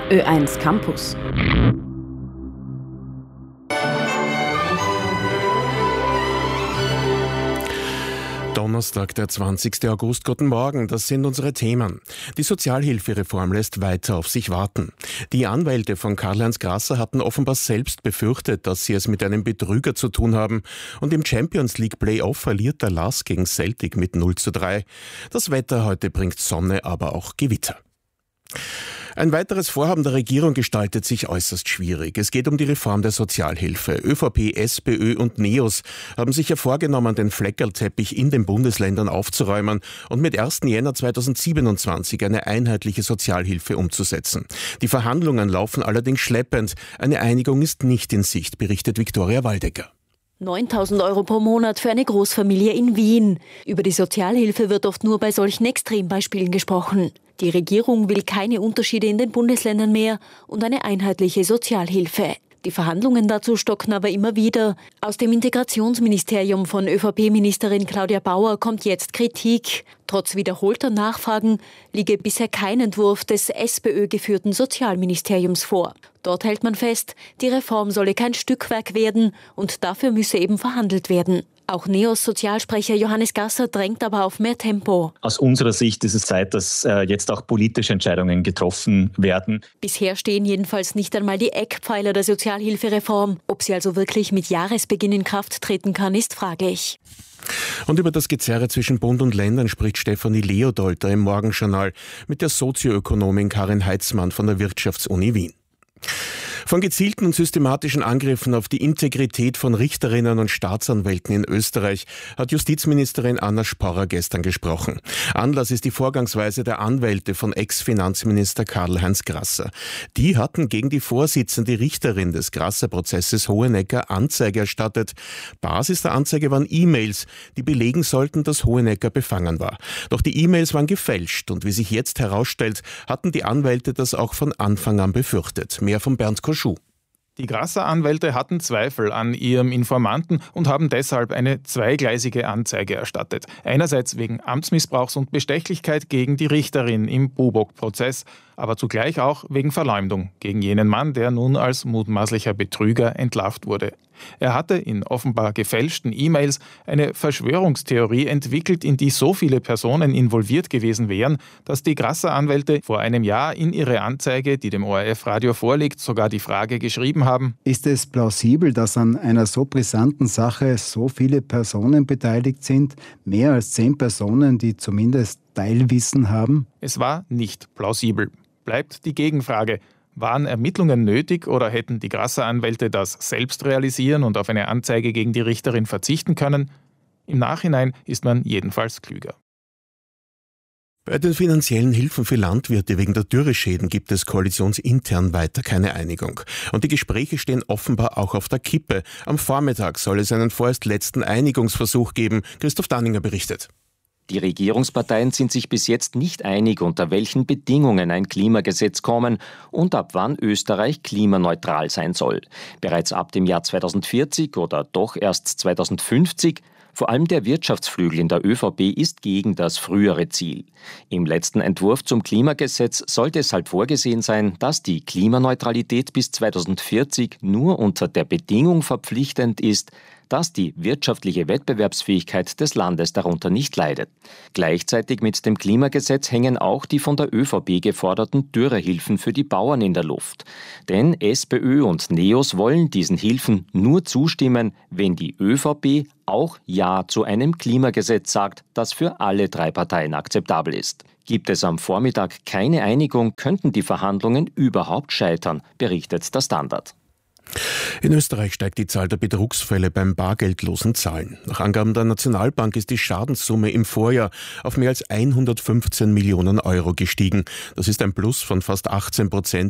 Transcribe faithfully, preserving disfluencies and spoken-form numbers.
Ö eins Campus. Donnerstag, der zwanzigsten August. Guten Morgen, das sind unsere Themen. Die Sozialhilfereform lässt weiter auf sich warten. Die Anwälte von Karl-Heinz Grasser hatten offenbar selbst befürchtet, dass sie es mit einem Betrüger zu tun haben. Und im Champions League Playoff verliert der Lask gegen Celtic mit null zu drei. Das Wetter heute bringt Sonne, aber auch Gewitter. Ein weiteres Vorhaben der Regierung gestaltet sich äußerst schwierig. Es geht um die Reform der Sozialhilfe. ÖVP, SPÖ und NEOS haben sich ja vorgenommen, den Fleckerlteppich in den Bundesländern aufzuräumen und mit ersten Jänner zweitausendsiebenundzwanzig eine einheitliche Sozialhilfe umzusetzen. Die Verhandlungen laufen allerdings schleppend. Eine Einigung ist nicht in Sicht, berichtet Viktoria Waldecker. neuntausend Euro pro Monat für eine Großfamilie in Wien. Über die Sozialhilfe wird oft nur bei solchen Extrembeispielen gesprochen. Die Regierung will keine Unterschiede in den Bundesländern mehr und eine einheitliche Sozialhilfe. Die Verhandlungen dazu stocken aber immer wieder. Aus dem Integrationsministerium von ÖVP-Ministerin Claudia Bauer kommt jetzt Kritik. Trotz wiederholter Nachfragen liege bisher kein Entwurf des SPÖ-geführten Sozialministeriums vor. Dort hält man fest, die Reform solle kein Stückwerk werden und dafür müsse eben verhandelt werden. Auch NEOS-Sozialsprecher Johannes Gasser drängt aber auf mehr Tempo. Aus unserer Sicht ist es Zeit, dass äh, jetzt auch politische Entscheidungen getroffen werden. Bisher stehen jedenfalls nicht einmal die Eckpfeiler der Sozialhilfereform. Ob sie also wirklich mit Jahresbeginn in Kraft treten kann, ist fraglich. Und über das Gezerre zwischen Bund und Ländern spricht Stefanie Leodolter im Morgenjournal mit der Sozioökonomin Karin Heitzmann von der Wirtschaftsuni Wien. Von gezielten und systematischen Angriffen auf die Integrität von Richterinnen und Staatsanwälten in Österreich hat Justizministerin Anna Sporrer gestern gesprochen. Anlass ist die Vorgangsweise der Anwälte von Ex-Finanzminister Karl-Heinz Grasser. Die hatten gegen die Vorsitzende Richterin des Grasser-Prozesses Hohenecker Anzeige erstattet. Basis der Anzeige waren E-Mails, die belegen sollten, dass Hohenecker befangen war. Doch die E-Mails waren gefälscht und wie sich jetzt herausstellt, hatten die Anwälte das auch von Anfang an befürchtet. Mehr von Bernd Koschou. Die Grasser-Anwälte hatten Zweifel an ihrem Informanten und haben deshalb eine zweigleisige Anzeige erstattet. Einerseits wegen Amtsmissbrauchs und Bestechlichkeit gegen die Richterin im Bubok-Prozess, aber zugleich auch wegen Verleumdung gegen jenen Mann, der nun als mutmaßlicher Betrüger entlarvt wurde. Er hatte in offenbar gefälschten E-Mails eine Verschwörungstheorie entwickelt, in die so viele Personen involviert gewesen wären, dass die Grasser-Anwälte vor einem Jahr in ihre Anzeige, die dem O R F-Radio vorliegt, sogar die Frage geschrieben haben: Ist es plausibel, dass an einer so brisanten Sache so viele Personen beteiligt sind? Mehr als zehn Personen, die zumindest Teilwissen haben? Es war nicht plausibel. Bleibt die Gegenfrage: Waren Ermittlungen nötig oder hätten die Grasser-Anwälte das selbst realisieren und auf eine Anzeige gegen die Richterin verzichten können? Im Nachhinein ist man jedenfalls klüger. Bei den finanziellen Hilfen für Landwirte wegen der Dürreschäden gibt es koalitionsintern weiter keine Einigung. Und die Gespräche stehen offenbar auch auf der Kippe. Am Vormittag soll es einen vorerst letzten Einigungsversuch geben. Christoph Danninger berichtet. Die Regierungsparteien sind sich bis jetzt nicht einig, unter welchen Bedingungen ein Klimagesetz kommen und ab wann Österreich klimaneutral sein soll. Bereits ab dem Jahr zweitausendvierzig oder doch erst zweitausendfünfzig? Vor allem der Wirtschaftsflügel in der ÖVP ist gegen das frühere Ziel. Im letzten Entwurf zum Klimagesetz soll deshalb vorgesehen sein, dass die Klimaneutralität bis zweitausendvierzig nur unter der Bedingung verpflichtend ist, dass die wirtschaftliche Wettbewerbsfähigkeit des Landes darunter nicht leidet. Gleichzeitig mit dem Klimagesetz hängen auch die von der ÖVP geforderten Dürrehilfen für die Bauern in der Luft. Denn SPÖ und NEOS wollen diesen Hilfen nur zustimmen, wenn die ÖVP auch Ja zu einem Klimagesetz sagt, das für alle drei Parteien akzeptabel ist. Gibt es am Vormittag keine Einigung, könnten die Verhandlungen überhaupt scheitern, berichtet der Standard. In Österreich steigt die Zahl der Betrugsfälle beim bargeldlosen Zahlen. Nach Angaben der Nationalbank ist die Schadenssumme im Vorjahr auf mehr als hundertfünfzehn Millionen Euro gestiegen. Das ist ein Plus von fast achtzehn Prozent